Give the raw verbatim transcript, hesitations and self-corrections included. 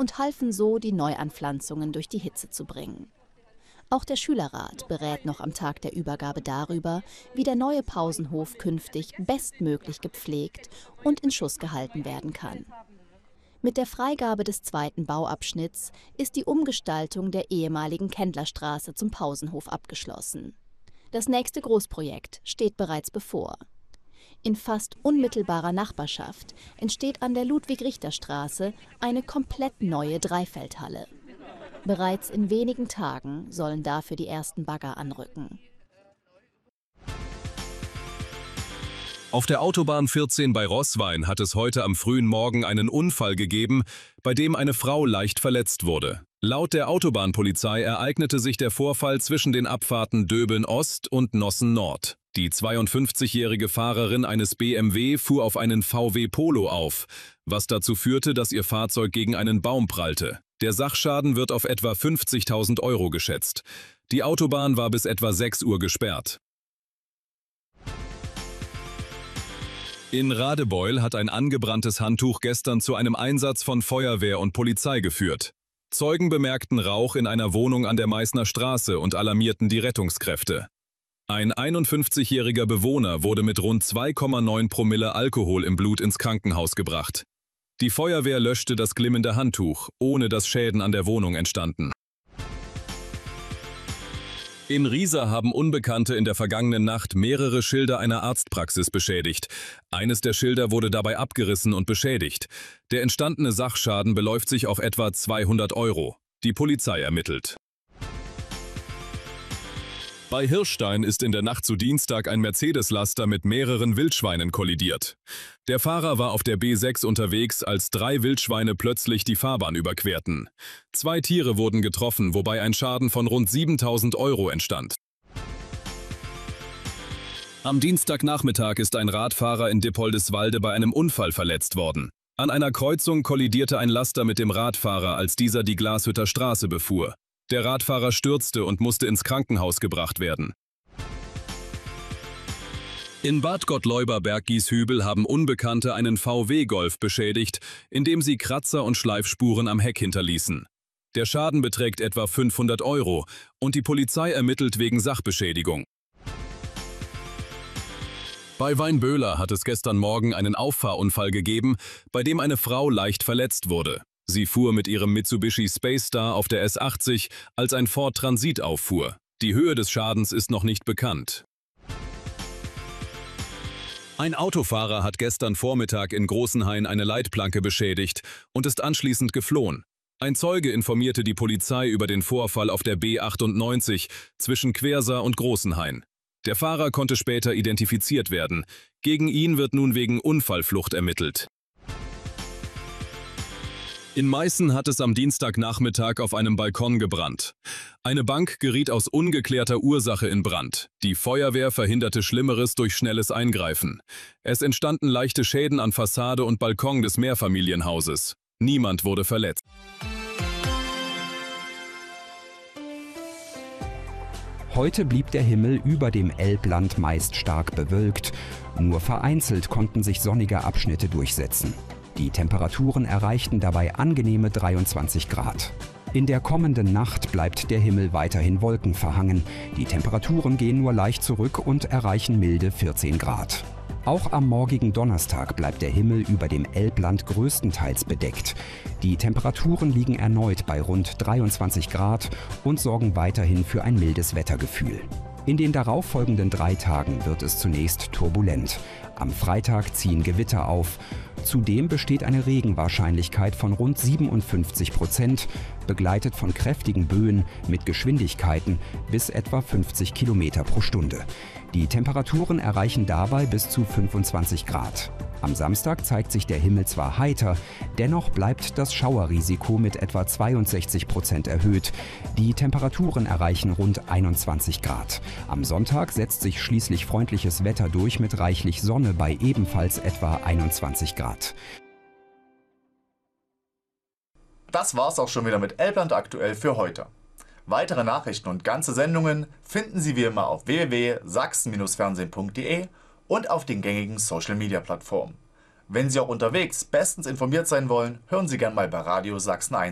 und halfen so, die Neuanpflanzungen durch die Hitze zu bringen. Auch der Schülerrat berät noch am Tag der Übergabe darüber, wie der neue Pausenhof künftig bestmöglich gepflegt und in Schuss gehalten werden kann. Mit der Freigabe des zweiten Bauabschnitts ist die Umgestaltung der ehemaligen Kendlerstraße zum Pausenhof abgeschlossen. Das nächste Großprojekt steht bereits bevor. In fast unmittelbarer Nachbarschaft entsteht an der Ludwig-Richter-Straße eine komplett neue Dreifeldhalle. Bereits in wenigen Tagen sollen dafür die ersten Bagger anrücken. Auf der Autobahn vierzehn bei Roßwein hat es heute am frühen Morgen einen Unfall gegeben, bei dem eine Frau leicht verletzt wurde. Laut der Autobahnpolizei ereignete sich der Vorfall zwischen den Abfahrten Döbeln Ost und Nossen Nord. Die zweiundfünfzigjährige Fahrerin eines B M W fuhr auf einen V W Polo auf, was dazu führte, dass ihr Fahrzeug gegen einen Baum prallte. Der Sachschaden wird auf etwa fünfzigtausend Euro geschätzt. Die Autobahn war bis etwa sechs Uhr gesperrt. In Radebeul hat ein angebranntes Handtuch gestern zu einem Einsatz von Feuerwehr und Polizei geführt. Zeugen bemerkten Rauch in einer Wohnung an der Meißner Straße und alarmierten die Rettungskräfte. Ein einundfünfzigjähriger Bewohner wurde mit rund zwei Komma neun Promille Alkohol im Blut ins Krankenhaus gebracht. Die Feuerwehr löschte das glimmende Handtuch, ohne dass Schäden an der Wohnung entstanden. In Riesa haben Unbekannte in der vergangenen Nacht mehrere Schilder einer Arztpraxis beschädigt. Eines der Schilder wurde dabei abgerissen und beschädigt. Der entstandene Sachschaden beläuft sich auf etwa zweihundert Euro. Die Polizei ermittelt. Bei Hirschstein ist in der Nacht zu Dienstag ein Mercedes-Laster mit mehreren Wildschweinen kollidiert. Der Fahrer war auf der B sechs unterwegs, als drei Wildschweine plötzlich die Fahrbahn überquerten. Zwei Tiere wurden getroffen, wobei ein Schaden von rund siebentausend Euro entstand. Am Dienstagnachmittag ist ein Radfahrer in Dippoldiswalde bei einem Unfall verletzt worden. An einer Kreuzung kollidierte ein Laster mit dem Radfahrer, als dieser die Glashütter Straße befuhr. Der Radfahrer stürzte und musste ins Krankenhaus gebracht werden. In Bad Gottleuba-Berggieshübel haben Unbekannte einen V W Golf beschädigt, indem sie Kratzer und Schleifspuren am Heck hinterließen. Der Schaden beträgt etwa fünfhundert Euro und die Polizei ermittelt wegen Sachbeschädigung. Bei Weinböhler hat es gestern Morgen einen Auffahrunfall gegeben, bei dem eine Frau leicht verletzt wurde. Sie fuhr mit ihrem Mitsubishi Space Star auf der S achtzig, als ein Ford Transit auffuhr. Die Höhe des Schadens ist noch nicht bekannt. Ein Autofahrer hat gestern Vormittag in Großenhain eine Leitplanke beschädigt und ist anschließend geflohen. Ein Zeuge informierte die Polizei über den Vorfall auf der B achtundneunzig zwischen Quersa und Großenhain. Der Fahrer konnte später identifiziert werden. Gegen ihn wird nun wegen Unfallflucht ermittelt. In Meißen hat es am Dienstagnachmittag auf einem Balkon gebrannt. Eine Bank geriet aus ungeklärter Ursache in Brand. Die Feuerwehr verhinderte Schlimmeres durch schnelles Eingreifen. Es entstanden leichte Schäden an Fassade und Balkon des Mehrfamilienhauses. Niemand wurde verletzt. Heute blieb der Himmel über dem Elbland meist stark bewölkt. Nur vereinzelt konnten sich sonnige Abschnitte durchsetzen. Die Temperaturen erreichten dabei angenehme dreiundzwanzig Grad. In der kommenden Nacht bleibt der Himmel weiterhin wolkenverhangen. Die Temperaturen gehen nur leicht zurück und erreichen milde vierzehn Grad. Auch am morgigen Donnerstag bleibt der Himmel über dem Elbland größtenteils bedeckt. Die Temperaturen liegen erneut bei rund dreiundzwanzig Grad und sorgen weiterhin für ein mildes Wettergefühl. In den darauffolgenden drei Tagen wird es zunächst turbulent. Am Freitag ziehen Gewitter auf. Zudem besteht eine Regenwahrscheinlichkeit von rund siebenundfünfzig Prozent, begleitet von kräftigen Böen mit Geschwindigkeiten bis etwa fünfzig Kilometer pro Stunde. Die Temperaturen erreichen dabei bis zu fünfundzwanzig Grad. Am Samstag zeigt sich der Himmel zwar heiter, dennoch bleibt das Schauerrisiko mit etwa zweiundsechzig Prozent erhöht. Die Temperaturen erreichen rund einundzwanzig Grad. Am Sonntag setzt sich schließlich freundliches Wetter durch mit reichlich Sonne bei ebenfalls etwa einundzwanzig Grad. Das war's auch schon wieder mit Elbland aktuell für heute. Weitere Nachrichten und ganze Sendungen finden Sie wie immer auf w w w punkt sachsen Bindestrich fernsehen punkt de und auf den gängigen Social-Media-Plattformen. Wenn Sie auch unterwegs bestens informiert sein wollen, hören Sie gerne mal bei Radio Sachsen eins.